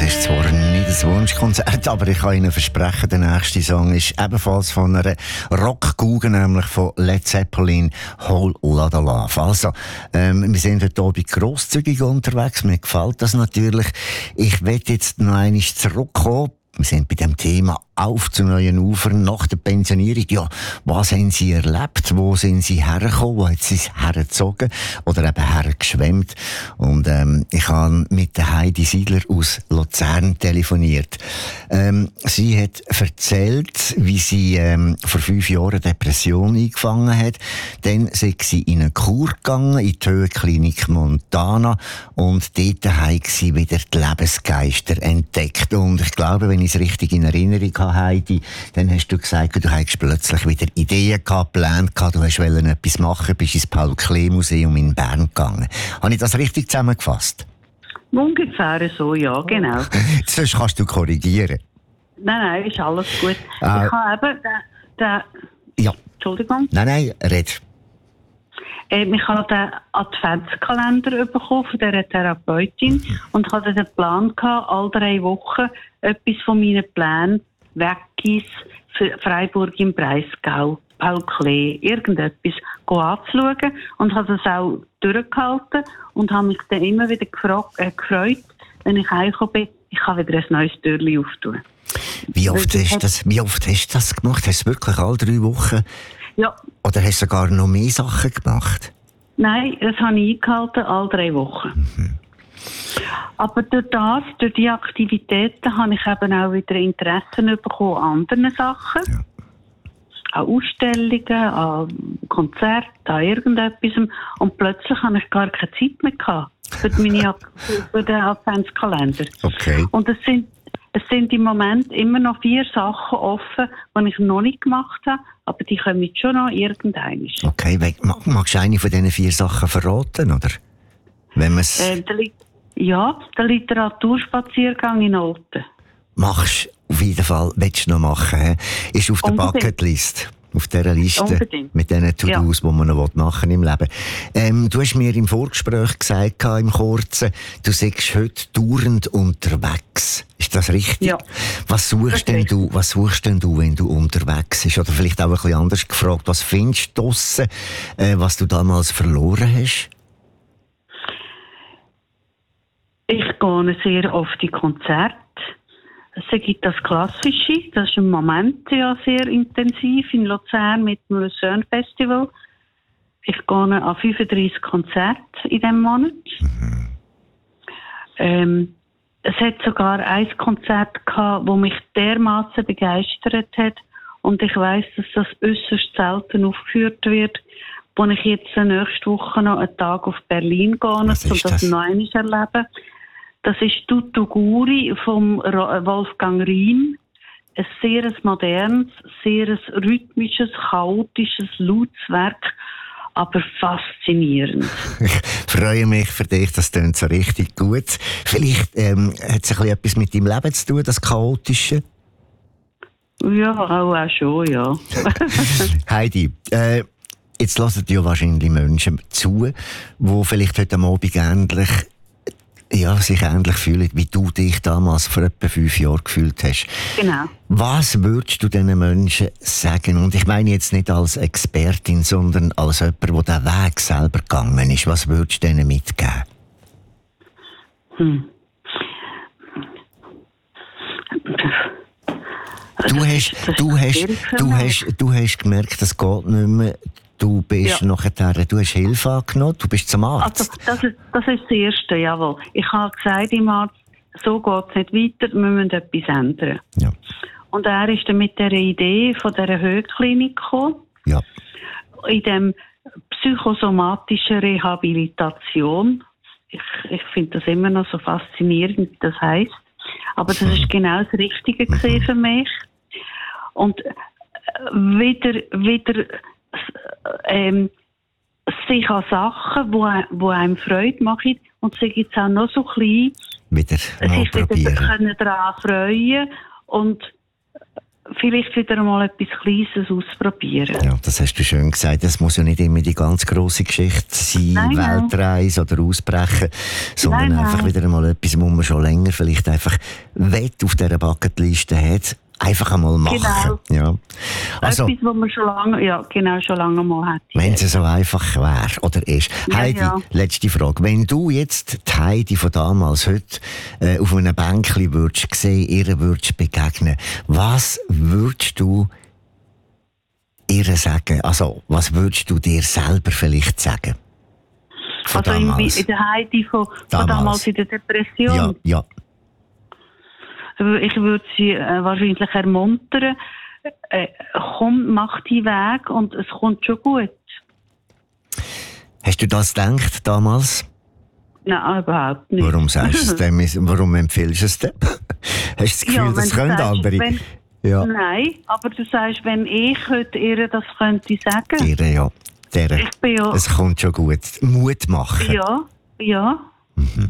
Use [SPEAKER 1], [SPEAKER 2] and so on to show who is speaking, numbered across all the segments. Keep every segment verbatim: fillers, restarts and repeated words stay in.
[SPEAKER 1] ist zwar nicht ein Wunschkonzert, aber ich kann Ihnen versprechen, der nächste Song ist ebenfalls von einer Rock-Gugge, nämlich von Led Zeppelin, Whole Lotta Love. Also, ähm, wir sind heute Abend grosszügig unterwegs, mir gefällt das natürlich. Ich werde jetzt noch einmal zurückkommen. Wir sind bei dem Thema auf zu neuen Ufern nach der Pensionierung. Ja, was haben Sie erlebt? Wo sind Sie hergekommen? Wo hat Sie hergezogen? Oder eben hergeschwemmt? Und ähm, ich habe mit der Heidi Siedler aus Luzern telefoniert. Ähm, sie hat erzählt, wie sie ähm, vor fünf Jahren Depression eingefangen hat. Dann ist sie in eine Kur gegangen, in die Höhenklinik Montana. Und dort hat sie wieder die Lebensgeister entdeckt. Und ich glaube, wenn ich es richtig in Erinnerung habe, Heidi, dann hast du gesagt, du hast plötzlich wieder Ideen gehabt, Pläne gehabt, du hast etwas machen, bist ins Paul-Klee-Museum in Bern gegangen. Habe ich das richtig zusammengefasst?
[SPEAKER 2] Ungefähr so, ja, genau.
[SPEAKER 1] Sonst kannst du korrigieren.
[SPEAKER 2] Nein, nein, ist alles gut.
[SPEAKER 1] Äh,
[SPEAKER 2] ich habe eben den, den...
[SPEAKER 1] Ja.
[SPEAKER 2] Entschuldigung.
[SPEAKER 1] Nein, nein, red.
[SPEAKER 2] Ähm, ich habe den Adventskalender bekommen von dieser Therapeutin und hatte den Plan gehabt, alle drei Wochen etwas von meinen Plänen weg für Freiburg im Breisgau, Paul Klee, irgendetwas anzuschauen und habe das auch durchgehalten und habe mich dann immer wieder gefragt, äh, gefreut, wenn ich heimgekommen bin, ich kann wieder ein neues Türchen auftun.
[SPEAKER 1] Wie oft, hast das, wie oft hast du das gemacht? Hast du wirklich alle drei Wochen?
[SPEAKER 2] Ja.
[SPEAKER 1] Oder hast du sogar noch mehr Sachen gemacht?
[SPEAKER 2] Nein, das habe ich eingehalten, alle drei Wochen. Mhm. Aber durch das, durch die Aktivitäten, habe ich eben auch wieder Interessen bekommen an anderen Sachen. Ja. An Ausstellungen, an Konzerten, an irgendetwas. Und plötzlich habe ich gar keine Zeit mehr gehabt für, meine, für den Adventskalender.
[SPEAKER 1] Okay.
[SPEAKER 2] Und es sind, es sind im Moment immer noch vier Sachen offen, die ich noch nicht gemacht habe, aber die kommen jetzt schon noch irgendwann.
[SPEAKER 1] Okay, magst du eine von diesen vier Sachen verraten, oder? Wenn man's
[SPEAKER 2] äh, der ja, der Literaturspaziergang in Olten.
[SPEAKER 1] Machst auf jeden Fall, willst du noch machen, he? Ist auf der Bucketlist. Auf dieser Liste
[SPEAKER 2] Unbedingt.
[SPEAKER 1] Mit diesen To-Dos, ja, die man noch machen im Leben. Ähm, du hast mir im Vorgespräch gesagt, im Kurzen, du seist heute dauernd unterwegs. Ist das richtig?
[SPEAKER 2] Ja.
[SPEAKER 1] Was suchst denn du, was suchst denn du, wenn du unterwegs bist? Oder vielleicht auch ein bisschen anders gefragt, was findest du draussen, äh, was du damals verloren hast?
[SPEAKER 2] Ich gehe sehr oft in Konzerte. Es gibt das Klassische, das ist im Moment ja sehr intensiv in Luzern mit dem Lucerne Festival. Ich gehe an fünfunddreissig Konzerte in diesem Monat. Mhm. Ähm, es hat sogar ein Konzert gehabt, das mich dermaßen begeistert hat. Und ich weiss, dass das äußerst selten aufgeführt wird, wo ich jetzt nächste Woche noch einen Tag auf Berlin gehe, um das, das noch einmal zu erleben. Das ist Tutuguri vom Wolfgang Riem. Ein sehr modernes, sehr rhythmisches, chaotisches, lautes Werk, aber faszinierend.
[SPEAKER 1] Ich freue mich für dich, das klingt so richtig gut. Vielleicht ähm, hat es ein bisschen etwas mit deinem Leben zu tun, das Chaotische?
[SPEAKER 2] Ja, auch, auch schon, ja.
[SPEAKER 1] Heidi, äh, jetzt hören ja wahrscheinlich Menschen zu, die vielleicht heute Abend ähnlich ja, sich ähnlich fühlen, wie du dich damals vor etwa fünf Jahren gefühlt hast.
[SPEAKER 2] Genau.
[SPEAKER 1] Was würdest du diesen Menschen sagen? Und ich meine jetzt nicht als Expertin, sondern als jemand, der den Weg selber gegangen ist. Was würdest du denen mitgeben?
[SPEAKER 2] Hm.
[SPEAKER 1] Du hast, du, hast, du, hast, du hast gemerkt, das geht nicht mehr. Du bist ja. nachher, du hast Hilfe angenommen, du bist zum Arzt.
[SPEAKER 2] Also, das ist, das ist das Erste, jawohl. Ich habe gesagt dem Arzt, so geht es nicht weiter, wir müssen etwas ändern.
[SPEAKER 1] Ja.
[SPEAKER 2] Und er ist dann mit dieser Idee von dieser Höhenklinik gekommen.
[SPEAKER 1] Ja.
[SPEAKER 2] In dem psychosomatischen Rehabilitation. Ich, ich finde das immer noch so faszinierend, wie das heisst. Aber das ist genau das Richtige gewesen für mich. Und wieder, wieder ähm, sich an Sachen, die wo einem Freude machen, und sie gibt es auch noch so klein,
[SPEAKER 1] wieder mal
[SPEAKER 2] sich
[SPEAKER 1] probieren.
[SPEAKER 2] wieder daran freuen und vielleicht wieder mal etwas Kleines ausprobieren.
[SPEAKER 1] Ja, das hast du schön gesagt. Es muss ja nicht immer die ganz grosse Geschichte sein, nein, Weltreise oder Ausbrechen, sondern nein, einfach nein. wieder mal etwas, wo man schon länger vielleicht einfach wett auf dieser Bucketliste hat. Einfach einmal machen.
[SPEAKER 2] Genau.
[SPEAKER 1] Ja. Also,
[SPEAKER 2] etwas, was man schon lange, ja, genau, schon lange mal hat.
[SPEAKER 1] Wenn es so einfach wäre oder ist. Ja, Heidi, ja. letzte Frage. Wenn du jetzt die Heidi von damals heute äh, auf einem Bänkchen würdest sehen, ihr würdest begegnen, was würdest du ihr sagen? Also, was würdest du dir selber vielleicht sagen?
[SPEAKER 2] Von also damals. In der Heidi von damals. von damals in der Depression?
[SPEAKER 1] Ja, ja.
[SPEAKER 2] Ich würde sie äh, wahrscheinlich ermuntern, äh, komm, mach deinen Weg und es kommt schon gut.
[SPEAKER 1] Hast du das gedacht damals?
[SPEAKER 2] Nein, überhaupt nicht.
[SPEAKER 1] Warum sagst du es denn? Warum empfiehlst du es denn? Hast du das Gefühl, ja, das können sagst, andere?
[SPEAKER 2] Wenn, ja. Nein, aber du sagst, wenn ich heute ihr das könnte sagen.
[SPEAKER 1] Ihr, ja. Der, ich bin ja. Es kommt schon gut. Mut machen.
[SPEAKER 2] Ja, ja.
[SPEAKER 1] Mhm.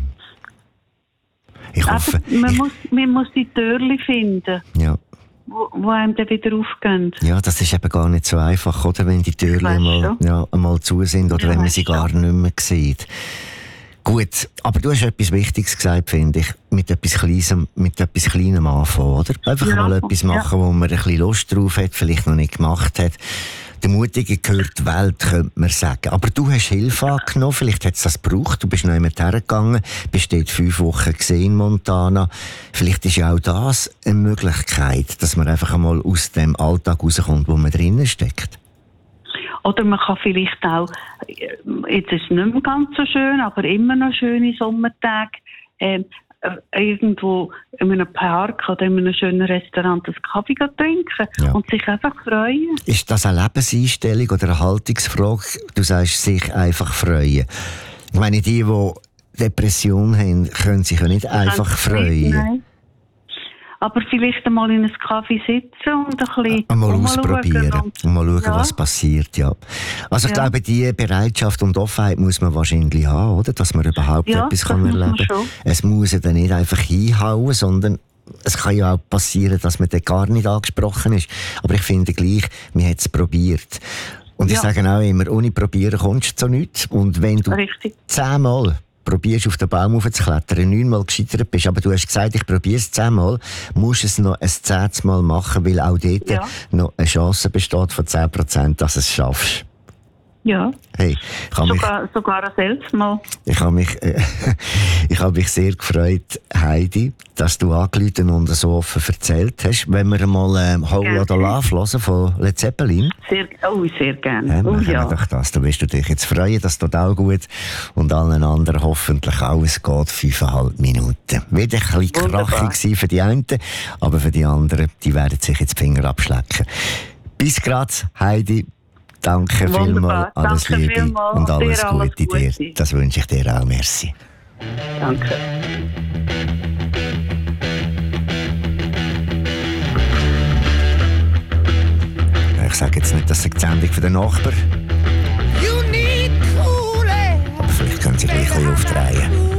[SPEAKER 1] Ich hoffe,
[SPEAKER 2] aber man,
[SPEAKER 1] ich,
[SPEAKER 2] muss, man muss die Türchen finden,
[SPEAKER 1] ja.
[SPEAKER 2] wo, wo einem dann wieder aufgehen.
[SPEAKER 1] Ja, das ist eben gar nicht so einfach, oder? Wenn die Türchen einmal, ja, einmal zu sind oder ja, wenn man sie gar nicht mehr sieht. Gut, aber du hast etwas Wichtiges gesagt, finde ich. Mit etwas Kleinem, mit etwas Kleinem anfangen, oder? Einfach ja, mal etwas machen, ja. wo man ein bisschen Lust drauf hat, vielleicht noch nicht gemacht hat. Der Mutige gehört die Welt, könnte man sagen. Aber du hast Hilfe angenommen, vielleicht hat es das gebraucht. Du bist noch jemand hergegangen, bist dort fünf Wochen in Montana. Vielleicht ist ja auch das eine Möglichkeit, dass man einfach einmal aus dem Alltag rauskommt, wo man drinnen steckt.
[SPEAKER 2] Oder man kann vielleicht auch, jetzt ist es nicht mehr ganz so schön, aber immer noch schöne Sommertage, äh, irgendwo in einem Park oder in einem schönen Restaurant einen Kaffee trinken ja. und sich einfach freuen. Ist das eine Lebenseinstellung oder eine Haltungsfrage? Du sagst, sich einfach freuen. Ich meine, die, die Depression haben, können sich ja nicht einfach freuen. Nein. Aber vielleicht einmal in einem Kaffee sitzen und ein bisschen einmal ausprobieren und, und mal schauen, ja. was passiert. Ja. Also ich ja. glaube, diese Bereitschaft und Offenheit muss man wahrscheinlich haben, oder? Dass man überhaupt ja, etwas kann erleben kann. Es muss ja dann nicht einfach hinhauen, sondern es kann ja auch passieren, dass man dann gar nicht angesprochen ist. Aber ich finde gleich, man hat es probiert. Und ja. ich sage auch immer, ohne probieren kommst du zu nichts. Und wenn du zehnmal probierst auf den Baum hochzuklettern, neunmal gescheitert bist, aber du hast gesagt, ich probiere es zehnmal, musst du es noch ein zehntes Mal machen, weil auch dort ja. noch eine Chance besteht von zehn Prozent, dass du es schaffst. Ja, hey, ich sogar, mich, sogar ein selbst mal. Ich habe mich, äh, ich habe mich sehr gefreut, Heidi, dass du angerufen und so offen erzählt hast. Wenn wir mal ähm, «Whole Lotta Love» hören von Led Zeppelin. Sehr, oh, sehr gerne. Ja, oh, ja. Doch das. Da wirst du dich jetzt freuen, dass du auch gut und allen anderen hoffentlich alles geht. Fünfeinhalb Minuten. Wieder ein bisschen krachig für die einen, aber für die anderen, die werden sich jetzt die Finger abschlecken. Bis gerade, Heidi. Danke vielmals, alles Danke Liebe vielmals. Und alles dir Gute alles dir. Das wünsche ich dir auch. Merci. Danke. Ich sage jetzt nicht, das ist die Sendung für den Nachbar. Aber vielleicht können Sie gleich ein bisschen aufdrehen.